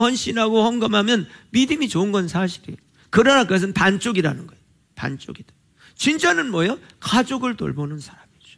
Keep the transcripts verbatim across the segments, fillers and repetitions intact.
헌신하고 헌금하면 믿음이 좋은 건 사실이에요. 그러나 그것은 반쪽이라는 거예요. 반쪽이다. 진짜는 뭐예요? 가족을 돌보는 사람이죠.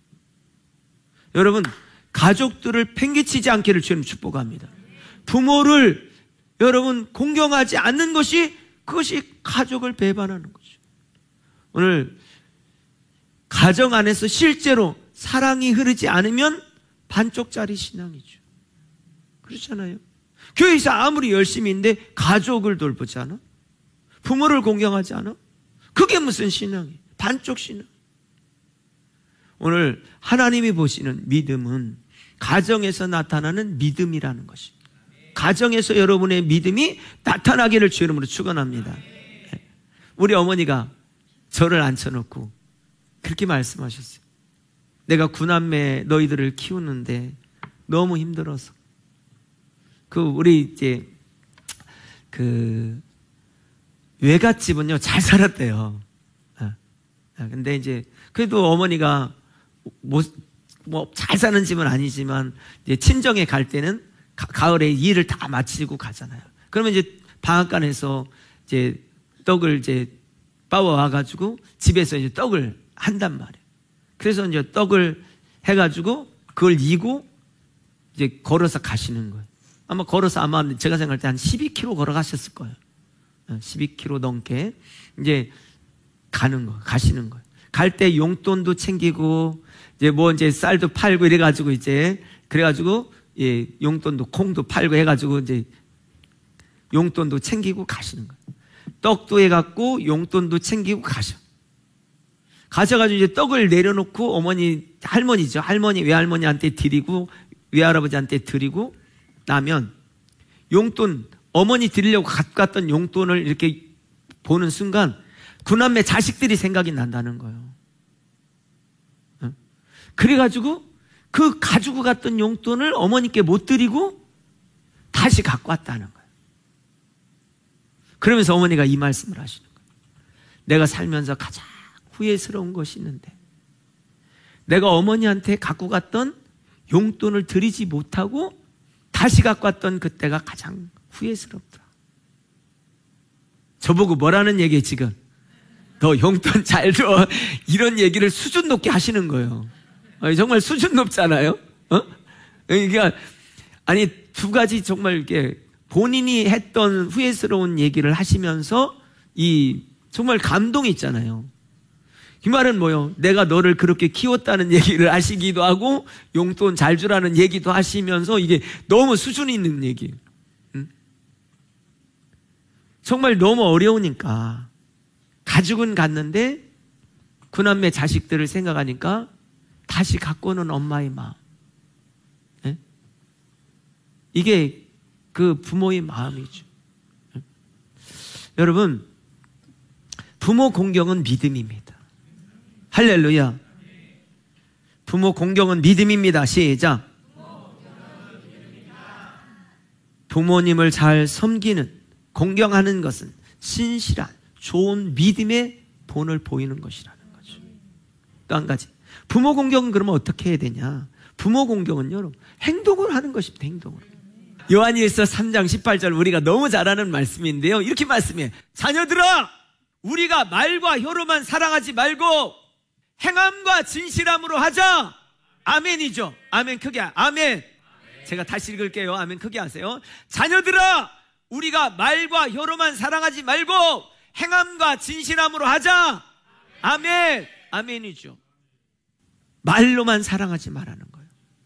여러분, 가족들을 팽개치지 않기를 주님 축복합니다. 부모를 여러분 공경하지 않는 것이, 그것이 가족을 배반하는 거죠. 오늘 가정 안에서 실제로 사랑이 흐르지 않으면 반쪽짜리 신앙이죠. 그렇잖아요. 교회에서 아무리 열심히인데 가족을 돌보지 않아? 부모를 공경하지 않아? 그게 무슨 신앙이에요? 반쪽 신앙. 오늘 하나님이 보시는 믿음은 가정에서 나타나는 믿음이라는 것입니다. 가정에서 여러분의 믿음이 나타나기를 주 이름으로 축원합니다. 우리 어머니가 저를 앉혀놓고 그렇게 말씀하셨어요. 내가 구남매 너희들을 키우는데 너무 힘들어서. 그 우리 이제 그 외갓집은요 잘 살았대요. 근데 이제 그래도 어머니가 뭐 뭐 잘 사는 집은 아니지만 이제 친정에 갈 때는 가, 가을에 일을 다 마치고 가잖아요. 그러면 이제 방앗간에서 이제 떡을 이제 빠와 와가지고 집에서 이제 떡을 한단 말이에요. 그래서 이제 떡을 해가지고 그걸 이고 이제 걸어서 가시는 거예요. 아마 걸어서 아마 제가 생각할 때 한 십이 킬로미터 걸어가셨을 거예요. 십이 킬로미터 넘게 이제 가는 거, 가시는 거예요. 갈 때 용돈도 챙기고 이제 뭐 이제 쌀도 팔고 이래가지고 이제 그래가지고 예 용돈도 콩도 팔고 해가지고 이제 용돈도 챙기고 가시는 거예요. 떡도 해갖고 용돈도 챙기고 가셔. 가셔가지고 이제 떡을 내려놓고 어머니 할머니죠. 할머니 외할머니한테 드리고 외할아버지한테 드리고 나면 용돈 어머니 드리려고 갖고 갔던 용돈을 이렇게 보는 순간 구남매 자식들이 생각이 난다는 거예요. 그래가지고 그 가지고 갔던 용돈을 어머니께 못 드리고 다시 갖고 왔다는 거예요. 그러면서 어머니가 이 말씀을 하시는 거예요. 내가 살면서 가장 후회스러운 것이 있는데 내가 어머니한테 갖고 갔던 용돈을 드리지 못하고 다시 갖고 왔던 그때가 가장 후회스럽더라. 저보고 뭐라는 얘기예요 지금? 너 용돈 잘 줘. 이런 얘기를 수준 높게 하시는 거예요. 정말 수준 높잖아요. 어? 그러니까 아니 두 가지 정말 이렇게 본인이 했던 후회스러운 얘기를 하시면서 이 정말 감동이 있잖아요. 이 말은 뭐요? 내가 너를 그렇게 키웠다는 얘기를 하시기도 하고 용돈 잘 주라는 얘기도 하시면서 이게 너무 수준 있는 얘기예요. 응? 정말 너무 어려우니까 가족은 갔는데 구남매 자식들을 생각하니까 다시 갖고 오는 엄마의 마음. 네? 이게 그 부모의 마음이죠. 네? 여러분, 부모 공경은 믿음입니다. 할렐루야. 부모 공경은 믿음입니다. 시작. 부모님을 잘 섬기는, 공경하는 것은 신실한, 좋은 믿음의 본을 보이는 것이라는 거죠. 또 한 가지. 부모 공경은 그러면 어떻게 해야 되냐? 부모 공경은요, 여러분, 행동을 하는 것입니다. 행동을. 요한일서 삼 장 십팔 절 우리가 너무 잘 아는 말씀인데요. 이렇게 말씀해. 자녀들아, 우리가 말과 혀로만 사랑하지 말고 행함과 진실함으로 하자. 아멘이죠. 아멘 크게. 아멘. 제가 다시 읽을게요. 아멘 크게 하세요. 자녀들아, 우리가 말과 혀로만 사랑하지 말고 행함과 진실함으로 하자. 아멘. 아멘이죠. 말로만 사랑하지 말라는 거예요.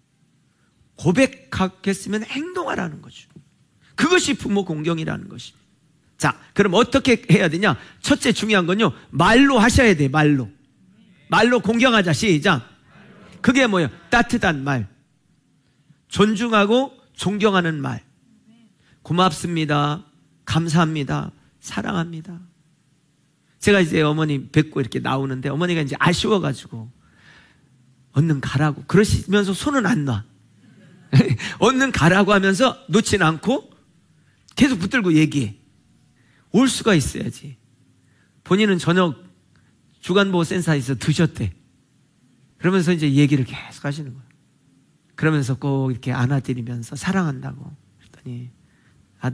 고백하겠으면 행동하라는 거죠. 그것이 부모 공경이라는 것입니다. 자, 그럼 어떻게 해야 되냐? 첫째 중요한 건요, 말로 하셔야 돼. 말로. 말로 공경하자. 시작. 그게 뭐예요? 따뜻한 말, 존중하고 존경하는 말, 고맙습니다, 감사합니다, 사랑합니다. 제가 이제 어머니 뵙고 이렇게 나오는데 어머니가 이제 아쉬워가지고 얼른 가라고 그러시면서 손은 안 놔. 얼른 가라고 하면서 놓지는 않고 계속 붙들고 얘기해. 올 수가 있어야지. 본인은 저녁 주간보호센터에서 드셨대. 그러면서 이제 얘기를 계속 하시는 거예요. 그러면서 꼭 이렇게 안아드리면서 사랑한다고. 그랬더니